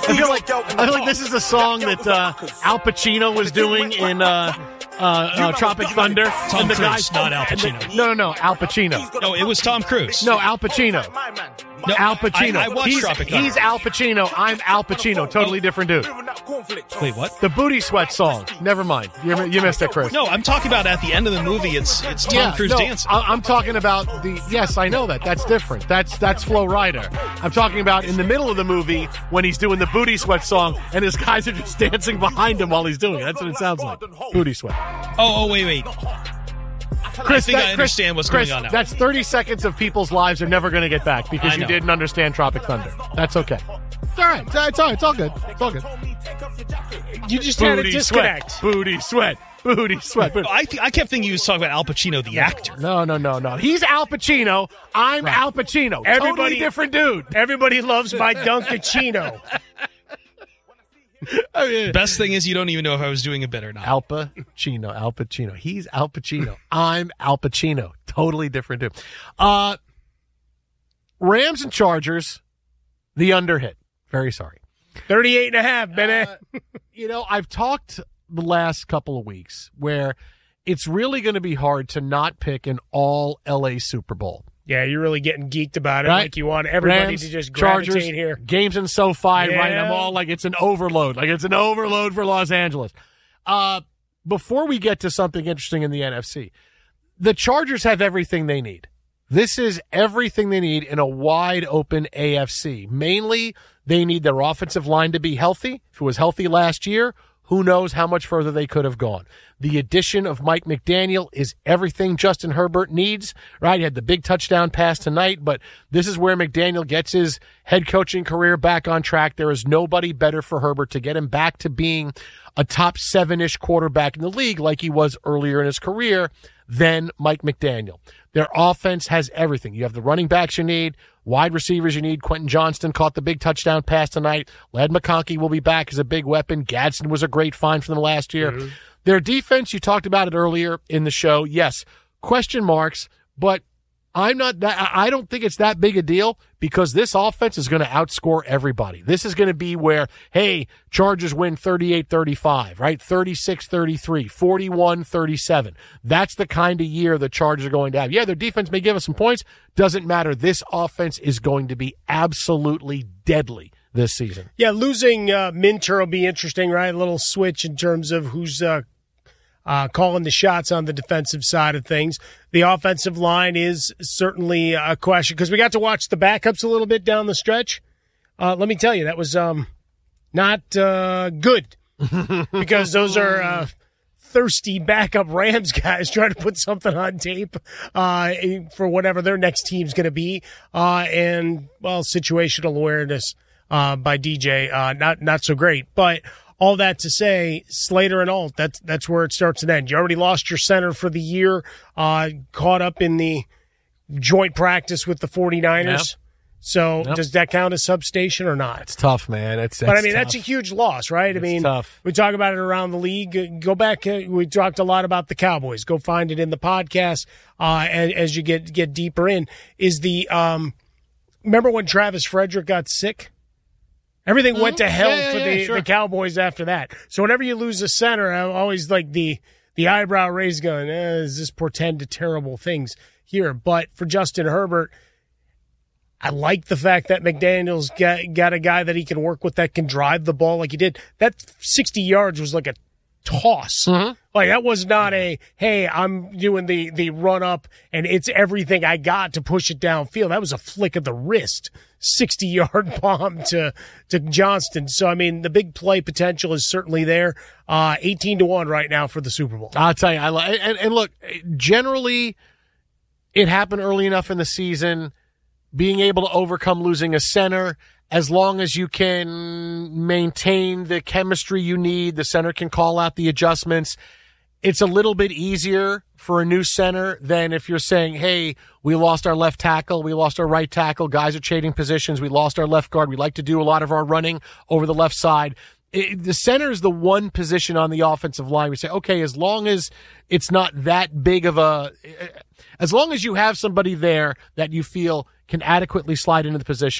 I feel like this is a song that Al Pacino was doing in Tropic Thunder. Tom Cruise, not Al Pacino. No, Al Pacino. No, it was Tom Cruise. No, Al Pacino. No, Al Pacino. I watched Tropic Thunder. He's Al Pacino. I'm Al Pacino. Totally different dude. Wait, what? The Booty Sweat song. Never mind. You missed it, Chris. No, I'm talking about at the end of the movie. It's Tom Cruise dancing. I'm talking about the. Yes, I know that. That's different. That's Flo Rida. I'm talking about in the middle of the movie when he's doing the Booty Sweat song and his guys are just dancing behind him while he's doing it. That's what it sounds like. Booty Sweat. Oh, wait. Chris, I understand what's going on now. That's 30 seconds of people's lives are never going to get back because you didn't understand Tropic Thunder. That's okay. It's all right. It's all right. It's all good. It's all good. You just had a disconnect. Booty sweat. I kept thinking he was talking about Al Pacino, the actor. No. He's Al Pacino. I'm Al Pacino. Totally different dude. Everybody loves my Dunkachino. Best thing is you don't even know if I was doing a bit or not. Al Pacino. He's Al Pacino. I'm Al Pacino. Totally different dude. Rams and Chargers, the underhit. Very sorry. 38.5, baby. I've talked the last couple of weeks where it's really going to be hard to not pick an all LA Super Bowl. Yeah, you're really getting geeked about it. Right? Like you want everybody Rams, to just gravitate Chargers, here. Games in SoFi, Yeah. right? I'm all like it's an overload. Like it's an overload for Los Angeles. Before we get to something interesting in the NFC, the Chargers have everything they need. This is everything they need in a wide open AFC. Mainly, they need their offensive line to be healthy. If it was healthy last year, who knows how much further they could have gone. The addition of Mike McDaniel is everything Justin Herbert needs, right? He had the big touchdown pass tonight, but this is where McDaniel gets his head coaching career back on track. There is nobody better for Herbert to get him back to being a top 7-ish quarterback in the league like he was earlier in his career than Mike McDaniel. Their offense has everything. You have the running backs you need, wide receivers you need. Quentin Johnston caught the big touchdown pass tonight. Ladd McConkey will be back as a big weapon. Gadsden was a great find for them last year. Mm-hmm. Their defense, you talked about it earlier in the show. Yes, question marks, but I don't think it's that big a deal because this offense is going to outscore everybody. This is going to be where, hey, Chargers win 38-35, right? 36-33, 41-37. That's the kind of year the Chargers are going to have. Yeah, their defense may give us some points. Doesn't matter. This offense is going to be absolutely deadly this season. Yeah, losing Minter will be interesting, right? A little switch in terms of who's calling the shots on the defensive side of things. The offensive line is certainly a question because we got to watch the backups a little bit down the stretch. Let me tell you, that was not good because those are thirsty backup Rams guys trying to put something on tape for whatever their next team's going to be. And, well, situational awareness by DJ, not so great. But all that to say, Slater and Alt, that's where it starts and ends. You already lost your center for the year, caught up in the joint practice with the 49ers. Yep. So does that count as substation or not? It's tough, man. But I mean, that's a huge loss, right? It's tough. We talk about it around the league. Go back. We talked a lot about the Cowboys. Go find it in the podcast as you get deeper in. Is the remember when Travis Frederick got sick? Everything went to hell for the Cowboys after that. So whenever you lose a center, I always like the eyebrow raised going, does this portend to terrible things here? But for Justin Herbert, I like the fact that McDaniel's got a guy that he can work with that can drive the ball like he did. That 60 yards was like a toss. Mm-hmm. Like that was not hey, I'm doing the run up and it's everything I got to push it downfield. That was a flick of the wrist, 60-yard bomb to Johnston. So, I mean, the big play potential is certainly there. 18-1 right now for the Super Bowl. I'll tell you, and look, generally it happened early enough in the season, being able to overcome losing a center. As long as you can maintain the chemistry you need, the center can call out the adjustments. It's a little bit easier for a new center than if you're saying, hey, we lost our left tackle, we lost our right tackle, guys are trading positions, we lost our left guard, we like to do a lot of our running over the left side. The center is the one position on the offensive line. We say, okay, as long as it's not that big of as long as you have somebody there that you feel can adequately slide into the position,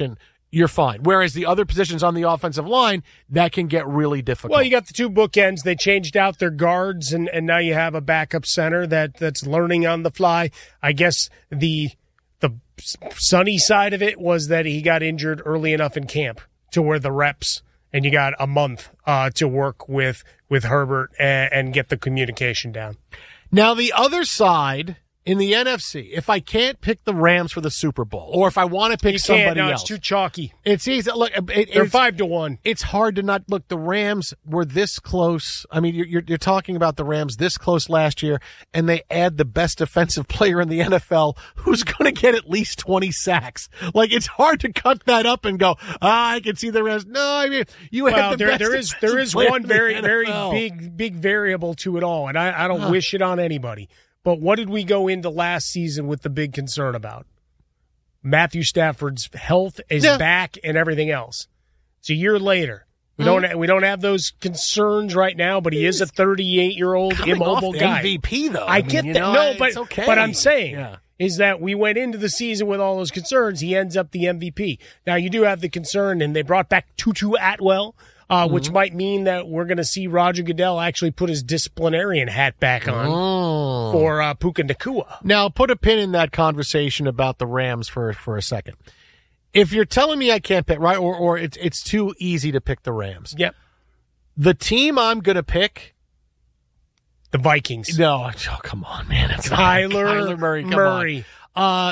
you're fine. Whereas the other positions on the offensive line, that can get really difficult. Well, you got the two bookends. They changed out their guards, and now you have a backup center that's learning on the fly. I guess the sunny side of it was that he got injured early enough in camp to where the reps, and you got a month to work with Herbert and get the communication down. Now, the other side in the NFC, if I can't pick the Rams for the Super Bowl, or if I want to pick somebody else. It's too chalky. It's easy. Look, they're 5-1. It's hard to not look. The Rams were this close. I mean, you're talking about the Rams this close last year, and they add the best defensive player in the NFL, who's going to get at least 20 sacks. Like, it's hard to cut that up and go, I can see the Rams. No, I mean, had the best. There is one very big variable to it all, and I don't wish it on anybody. But what did we go into last season with the big concern about? Matthew Stafford's health is back and everything else. It's a year later. We don't have those concerns right now, but he is a 38-year-old immobile guy. MVP though. I get that. No, but okay. But I'm saying is that we went into the season with all those concerns. He ends up the MVP. Now you do have the concern, and they brought back Tutu Atwell. Which might mean that we're going to see Roger Goodell actually put his disciplinarian hat back on for Puka Nacua. Now, put a pin in that conversation about the Rams for a second. If you're telling me I can't pick, right, or it's too easy to pick the Rams. Yep. The team I'm going to pick, the Vikings. No, come on, man. It's Kyler Murray. Come on.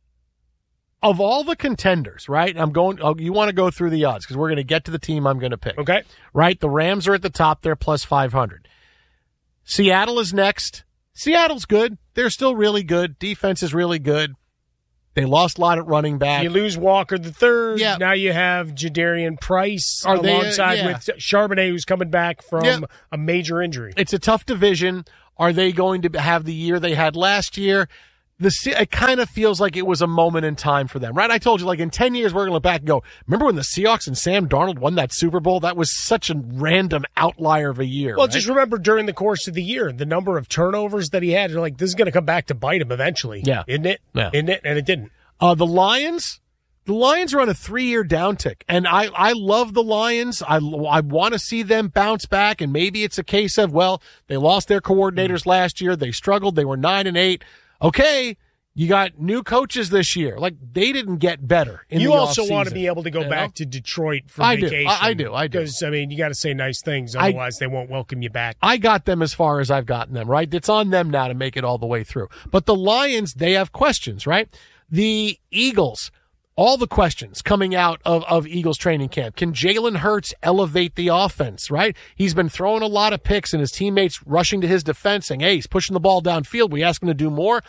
Of all the contenders, right? You want to go through the odds because we're going to get to the team I'm going to pick. Okay. Right? The Rams are at the top. They're plus 500. Seattle is next. Seattle's good. They're still really good. Defense is really good. They lost a lot at running back. You lose Walker the third. Yeah. Now you have Jadarian Price alongside with Charbonnet, who's coming back from a major injury. It's a tough division. Are they going to have the year they had last year? It kind of feels like it was a moment in time for them, right? I told you, like, in 10 years, we're going to look back and go, remember when the Seahawks and Sam Darnold won that Super Bowl? That was such a random outlier of a year. Well, right? Just remember during the course of the year, the number of turnovers that he had, you're like, this is going to come back to bite him eventually. Yeah. Isn't it? Yeah. Isn't it? And it didn't. The Lions are on a 3-year downtick, and I love the Lions. I want to see them bounce back, and maybe it's a case of, well, they lost their coordinators last year. They struggled. They were 9-8. Okay. You got new coaches this year. Like, they didn't get better in the offseason. You also want to be able to go back to Detroit for vacation. I do. Because, I mean, you got to say nice things. Otherwise, they won't welcome you back. I got them as far as I've gotten them, right? It's on them now to make it all the way through. But the Lions, they have questions, right? The Eagles, all the questions coming out of Eagles training camp. Can Jalen Hurts elevate the offense, right? He's been throwing a lot of picks and his teammates rushing to his defense saying, hey, he's pushing the ball downfield. We ask him to do more.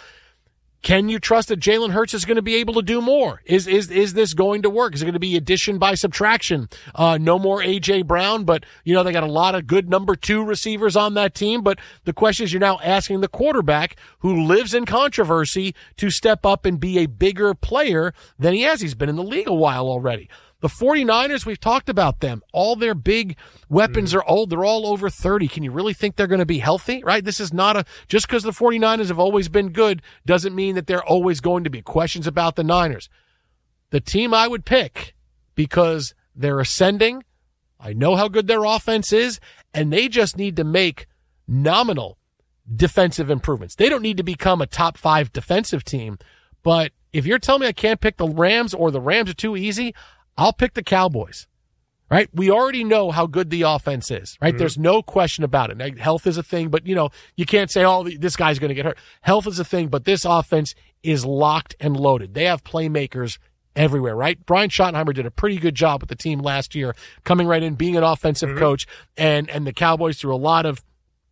Can you trust that Jalen Hurts is going to be able to do more? Is this going to work? Is it going to be addition by subtraction? No more A.J. Brown, but, they got a lot of good number 2 receivers on that team. But the question is, you're now asking the quarterback, who lives in controversy, to step up and be a bigger player than he has. He's been in the league a while already. The 49ers, we've talked about them. All their big weapons are old. They're all over 30. Can you really think they're going to be healthy, right? This is not just because the 49ers have always been good doesn't mean that they're always going to be. Questions about the Niners. The team I would pick, because they're ascending, I know how good their offense is, and they just need to make nominal defensive improvements. They don't need to become a top 5 defensive team, but if you're telling me I can't pick the Rams or the Rams are too easy, I'll pick the Cowboys, right? We already know how good the offense is, right? There's no question about it. Now, health is a thing, but, you can't say, this guy's going to get hurt. Health is a thing, but this offense is locked and loaded. They have playmakers everywhere, right? Brian Schottenheimer did a pretty good job with the team last year, coming right in, being an offensive coach, and the Cowboys, through a lot of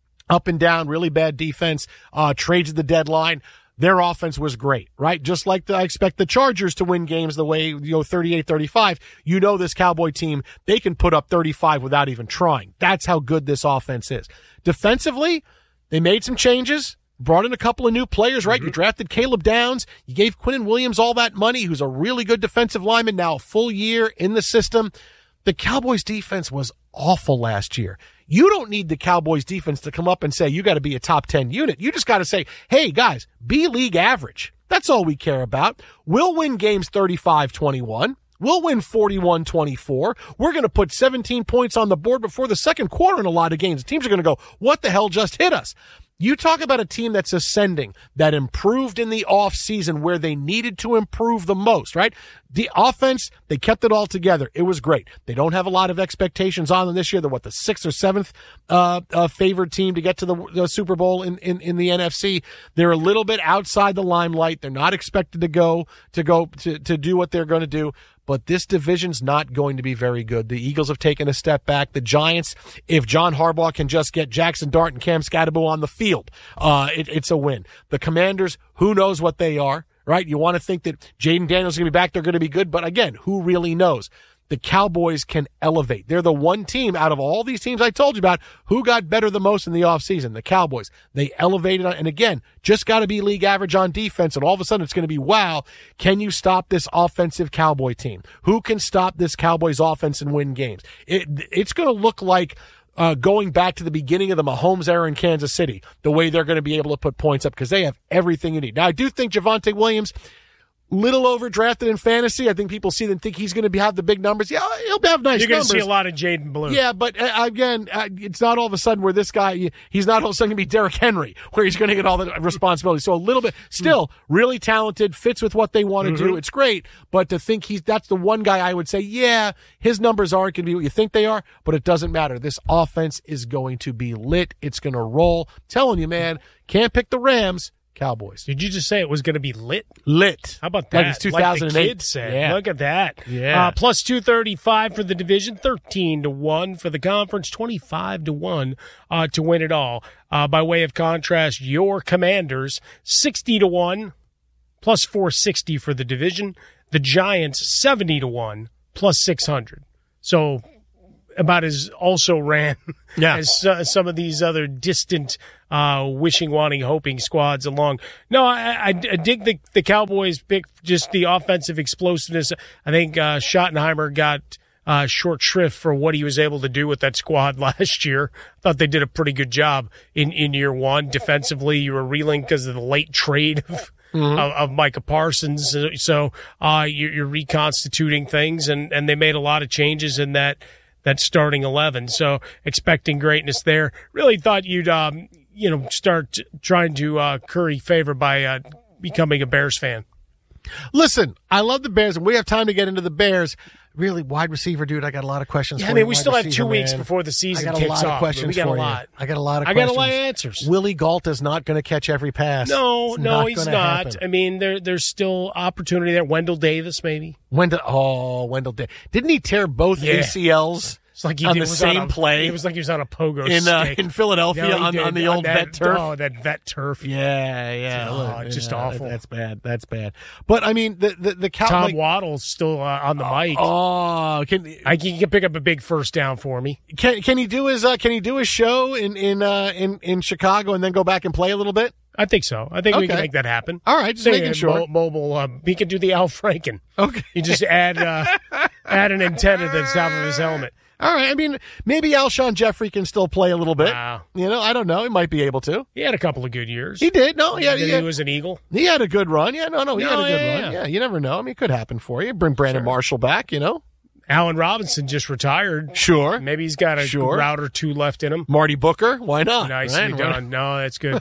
up and down, really bad defense, trades at the deadline. Their offense was great, right? Just like I expect the Chargers to win games the way, 38-35. This Cowboy team, they can put up 35 without even trying. That's how good this offense is. Defensively, they made some changes, brought in a couple of new players, right? You drafted Caleb Downs. You gave Quinnen Williams all that money, who's a really good defensive lineman, now a full year in the system. The Cowboys defense was awful last year. You don't need the Cowboys defense to come up and say, you got to be a top 10 unit. You just got to say, hey guys, be league average. That's all we care about. We'll win games 35-21. We'll win 41-24. We're going to put 17 points on the board before the second quarter in a lot of games. Teams are going to go, what the hell just hit us? You talk about a team that's ascending, that improved in the offseason where they needed to improve the most, right? The offense, they kept it all together. It was great. They don't have a lot of expectations on them this year. They're the 6th or 7th favored team to get to the Super Bowl in the NFC. They're a little bit outside the limelight. They're not expected to do what they're going to do. But this division's not going to be very good. The Eagles have taken a step back. The Giants, if John Harbaugh can just get Jackson Dart and Cam Scatterbo on the field, it's a win. The Commanders, who knows what they are, right? You want to think that Jaden Daniels is going to be back. They're going to be good. But again, who really knows? The Cowboys can elevate. They're the one team out of all these teams I told you about who got better the most in the offseason, the Cowboys. They elevated, and again, just got to be league average on defense, and all of a sudden it's going to be, wow, can you stop this offensive Cowboy team? Who can stop this Cowboys offense and win games? It's going to look like going back to the beginning of the Mahomes era in Kansas City, the way they're going to be able to put points up because they have everything you need. Now, I do think Javonte Williams, little overdrafted in fantasy. I think people see and think he's going to have the big numbers. Yeah, he'll have nice numbers. You're going to see a lot of Jaden Blue. Yeah, but again, it's not all of a sudden where this guy, he's not all of a sudden going to be Derrick Henry, where he's going to get all the responsibility. So a little bit, still really talented, fits with what they want to do. It's great, but to think that's the one guy I would say, yeah, his numbers aren't going to be what you think they are, but it doesn't matter. This offense is going to be lit. It's going to roll. I'm telling you, man, can't pick the Rams. Cowboys. Did you just say it was going to be lit? Lit. How about that? Like it's 2008. Like the kids said. Yeah. Look at that. Yeah. Plus 235 for the division, 13-1 for the conference, 25-1 to win it all. By way of contrast, your Commanders, 60-1, plus 460 for the division. The Giants, 70-1, plus 600. So about as also ran as some of these other distant wishing, wanting, hoping squads along. No, I dig the Cowboys pick, just the offensive explosiveness. I think Schottenheimer got short shrift for what he was able to do with that squad last year. I thought they did a pretty good job in year one. Defensively, you were reeling because of the late trade of Micah Parsons. So you're reconstituting things, and they made a lot of changes in that starting 11. So expecting greatness there. Really thought you'd start trying to curry favor by becoming a Bears fan. Listen, I love the Bears, and we have time to get into the Bears. Really, wide receiver, dude, I got a lot of questions for you. We still have 2 weeks before the season kicks off. I got a lot of questions for you. I got a lot of questions. I got a lot of answers. Willie Gault is not going to catch every pass. No, he's not. Happen. There's still opportunity there. Wendell Davis, maybe. Wendell Davis. Didn't he tear both ACLs? It's like on the same play. It was like he was on a pogo stick. In Philadelphia on the old vet turf. Oh, that vet turf. Yeah. Just awful. That's bad. But I mean, the Tom Waddle's still on the mic. Oh, he can pick up a big first down for me. Can he do his show in Chicago and then go back and play a little bit? I think so. I think we can make that happen. All right, just making sure. Mobile. He can do the Al Franken. Okay. You just add an antenna to the top of his helmet. All right. I mean, maybe Alshon Jeffrey can still play a little bit. Wow. I don't know. He might be able to. He had a couple of good years. He did. No, he was an Eagle. He had a good run. Yeah, he had a good run. Yeah, you never know. I mean, it could happen for you. Bring Brandon Marshall back, Allen Robinson just retired. Sure. Maybe he's got a route or two left in him. Marty Booker. Why not? Nicely done. No, that's good.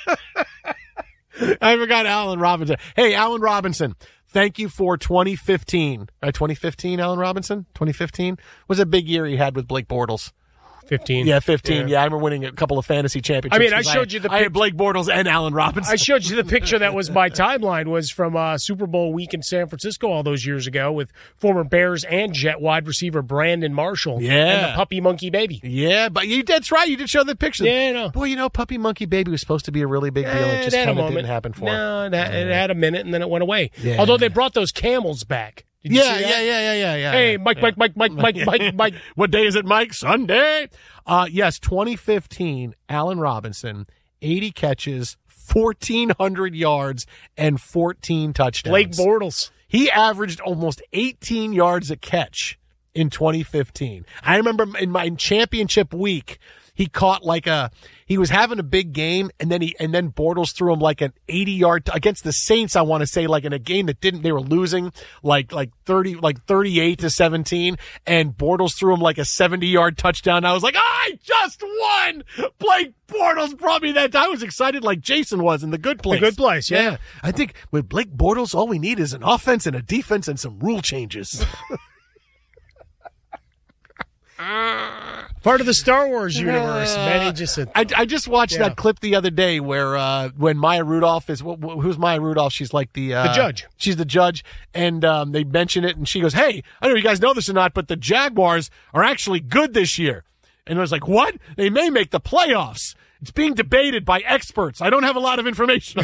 I forgot Allen Robinson. Hey, Allen Robinson. Thank you for 2015. 2015, Allen Robinson? 2015? Was a big year he had with Blake Bortles. 15. Yeah, 15. Yeah, I remember winning a couple of fantasy championships. I showed you I had Blake Bortles and Allen Robinson. I showed you the picture that was my timeline, was from Super Bowl week in San Francisco all those years ago with former Bears and Jet wide receiver Brandon Marshall. Yeah. And the puppy monkey baby. Yeah, but that's right. You did show the picture. Yeah, no. Boy, puppy monkey baby was supposed to be a really big deal. It just kind of didn't happen for him. No, it had a minute and then it went away. Yeah. Although they brought those camels back. Yeah. Hey, Mike. What day is it, Mike? Sunday. Yes, 2015, Allen Robinson, 80 catches, 1,400 yards, and 14 touchdowns. Blake Bortles. He averaged almost 18 yards a catch in 2015. I remember in my championship week, he caught he was having a big game, and then Bortles threw him like an 80-yard against the Saints. I want to say like in a game that they were losing like 38-17, and Bortles threw him like a 70-yard touchdown. I was like, I just won. Blake Bortles brought me that. I was excited like Jason was in The Good Place. The Good Place, yeah. I think with Blake Bortles, all we need is an offense and a defense and some rule changes. Part of the Star Wars universe. Manny just said, I just watched that clip the other day where when Maya Rudolph is who's Maya Rudolph? She's like the judge. She's the judge, and they mention it, and she goes, "Hey, I don't know if you guys know this or not, but the Jaguars are actually good this year." And I was like, "What? They may make the playoffs. It's being debated by experts. I don't have a lot of information on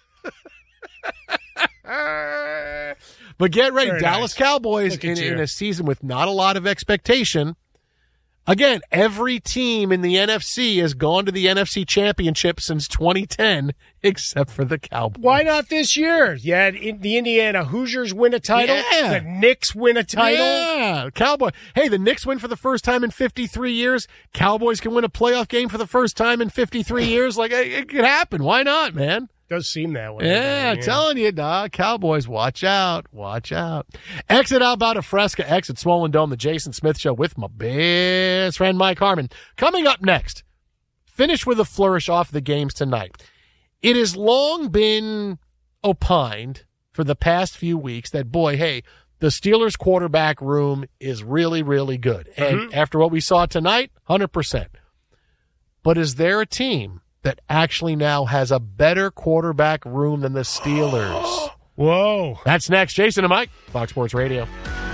it." But get ready, Very Dallas nice. Cowboys in a season with not a lot of expectation. Again, every team in the NFC has gone to the NFC Championship since 2010, except for the Cowboys. why not this year? Yeah, the Indiana Hoosiers win a title. Yeah. The Knicks win a title. Yeah, Cowboy. Hey, the Knicks win for the first time in 53 years. Cowboys can win a playoff game for the first time in 53 years. Like, it could happen. Why not, man? Does seem that way. Yeah, telling you, dog. Cowboys, watch out. Watch out. Exit Alberta Fresca, exit Swollen Dome, the Jason Smith Show with my best friend Mike Harmon. Coming up next, finish with a flourish off the games tonight. It has long been opined for the past few weeks that, boy, hey, the Steelers quarterback room is really, really good. And after what we saw tonight, 100%. But is there a team that actually now has a better quarterback room than the Steelers? Whoa. That's next. Jason and Mike, Fox Sports Radio.